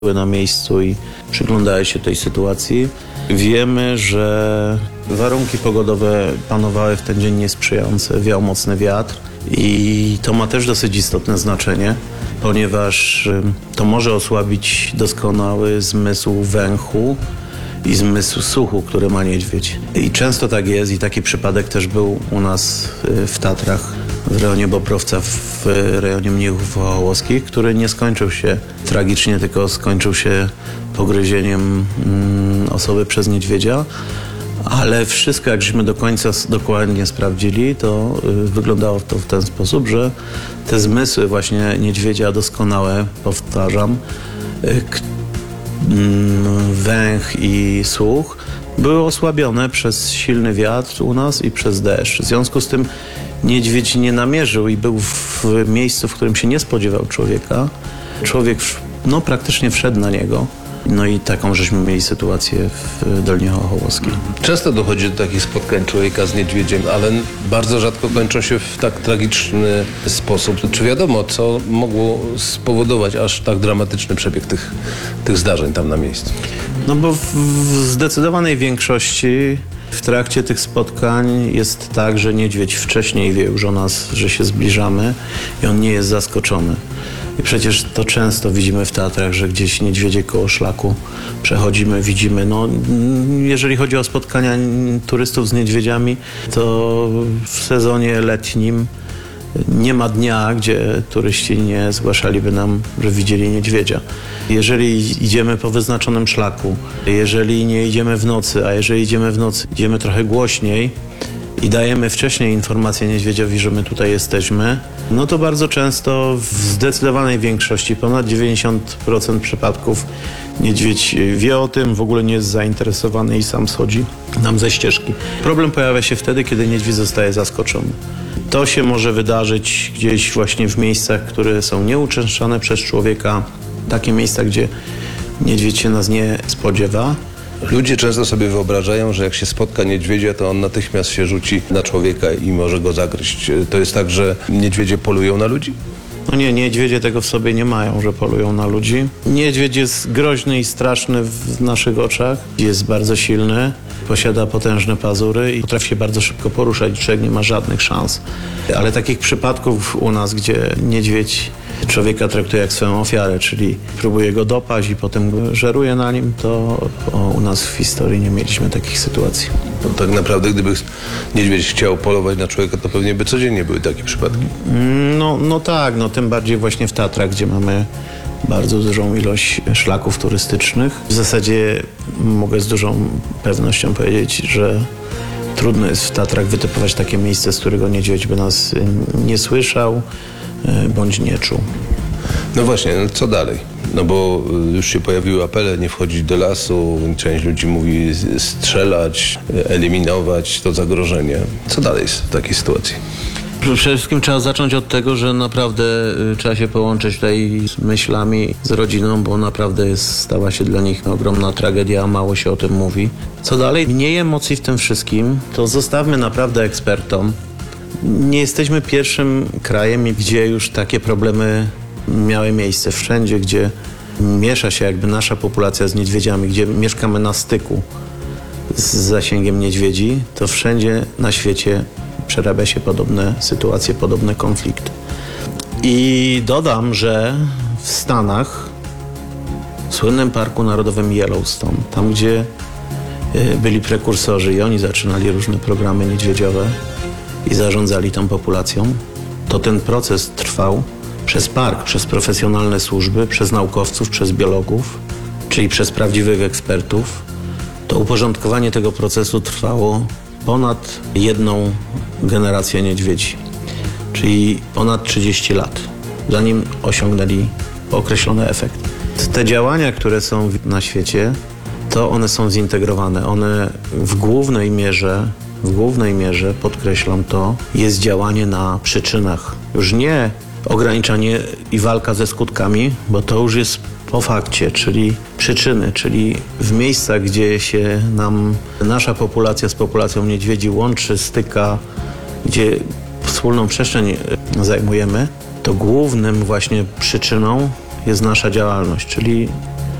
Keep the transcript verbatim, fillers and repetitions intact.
były na miejscu i przyglądały się tej sytuacji. Wiemy, że warunki pogodowe panowały w ten dzień niesprzyjające, wiał mocny wiatr i to ma też dosyć istotne znaczenie, ponieważ to może osłabić doskonały zmysł węchu i zmysł słuchu, który ma niedźwiedź. I często tak jest i taki przypadek też był u nas w Tatrach, w rejonie Bobrowca, w rejonie Mnichów Wołoskich, który nie skończył się tragicznie, tylko skończył się pogryzieniem mm, osoby przez niedźwiedzia. Ale wszystko, jak żeśmy do końca dokładnie sprawdzili, to y, wyglądało to w ten sposób, że te zmysły właśnie niedźwiedzia doskonałe, powtarzam, y, k- mm, węch i słuch były osłabione przez silny wiatr u nas i przez deszcz. W związku z tym niedźwiedź nie namierzył i był w miejscu, w którym się nie spodziewał człowieka. Człowiek no, praktycznie wszedł na niego. No i taką żeśmy mieli sytuację w Dolinie Hołoskiej. Często dochodzi do takich spotkań człowieka z niedźwiedziem, ale bardzo rzadko kończą się w tak tragiczny sposób. Czy wiadomo, co mogło spowodować aż tak dramatyczny przebieg tych, tych zdarzeń tam na miejscu? No bo w, w zdecydowanej większości w trakcie tych spotkań jest tak, że niedźwiedź wcześniej wie już o nas, że się zbliżamy i on nie jest zaskoczony. I przecież to często widzimy w Tatrach, że gdzieś niedźwiedzie koło szlaku przechodzimy, widzimy. No, jeżeli chodzi o spotkania turystów z niedźwiedziami, to w sezonie letnim nie ma dnia, gdzie turyści nie zgłaszaliby nam, że widzieli niedźwiedzia. Jeżeli idziemy po wyznaczonym szlaku, jeżeli nie idziemy w nocy, a jeżeli idziemy w nocy, idziemy trochę głośniej i dajemy wcześniej informację niedźwiedziowi, że my tutaj jesteśmy, no to bardzo często w zdecydowanej większości, ponad dziewięćdziesiąt procent przypadków niedźwiedź wie o tym, w ogóle nie jest zainteresowany i sam schodzi nam ze ścieżki. Problem pojawia się wtedy, kiedy niedźwiedź zostaje zaskoczony. To się może wydarzyć gdzieś właśnie w miejscach, które są nieuczęszczane przez człowieka, takie miejsca, gdzie niedźwiedź się nas nie spodziewa. Ludzie często sobie wyobrażają, że jak się spotka niedźwiedzia, to on natychmiast się rzuci na człowieka i może go zagryźć. To jest tak, że niedźwiedzie polują na ludzi? No nie, niedźwiedzie tego w sobie nie mają, że polują na ludzi. Niedźwiedź jest groźny i straszny w naszych oczach. Jest bardzo silny, posiada potężne pazury i potrafi się bardzo szybko poruszać. Człowiek nie ma żadnych szans. Ale takich przypadków u nas, gdzie niedźwiedź człowieka traktuje jak swoją ofiarę, czyli próbuje go dopaść i potem żeruje na nim, to o, u nas w historii nie mieliśmy takich sytuacji. No, tak naprawdę, gdyby niedźwiedź chciał polować na człowieka, to pewnie by codziennie były takie przypadki. No, no tak, no tym bardziej właśnie w Tatrach, gdzie mamy bardzo dużą ilość szlaków turystycznych. W zasadzie mogę z dużą pewnością powiedzieć, że trudno jest w Tatrach wytypować takie miejsce, z którego niedźwiedź by nas nie słyszał bądź nie czuł. No właśnie, no co dalej? No bo już się pojawiły apele, nie wchodzić do lasu, część ludzi mówi strzelać, eliminować to zagrożenie. Co dalej jest w takiej sytuacji? Przede wszystkim trzeba zacząć od tego, że naprawdę trzeba się połączyć tutaj z myślami, z rodziną, bo naprawdę jest, stała się dla nich ogromna tragedia, a mało się o tym mówi. Co dalej? Mniej emocji w tym wszystkim, to zostawmy naprawdę ekspertom. Nie jesteśmy pierwszym krajem, gdzie już takie problemy miały miejsce. Wszędzie, gdzie miesza się jakby nasza populacja z niedźwiedziami, gdzie mieszkamy na styku z zasięgiem niedźwiedzi, to wszędzie na świecie przerabia się podobne sytuacje, podobne konflikty. I dodam, że w Stanach, w słynnym Parku Narodowym Yellowstone, tam gdzie byli prekursorzy i oni zaczynali różne programy niedźwiedziowe i zarządzali tą populacją, to ten proces trwał przez park, przez profesjonalne służby, przez naukowców, przez biologów, czyli przez prawdziwych ekspertów. To uporządkowanie tego procesu trwało ponad jedną generację niedźwiedzi, czyli ponad trzydzieści lat, zanim osiągnęli określony efekt. Te działania, które są na świecie, to one są zintegrowane. One w głównej mierze, w głównej mierze, podkreślam to, jest działanie na przyczynach. Już nie ograniczanie i walka ze skutkami, bo to już jest po fakcie, czyli przyczyny, czyli w miejscach, gdzie się nam nasza populacja z populacją niedźwiedzi łączy, styka, gdzie wspólną przestrzeń zajmujemy, to głównym właśnie przyczyną jest nasza działalność, czyli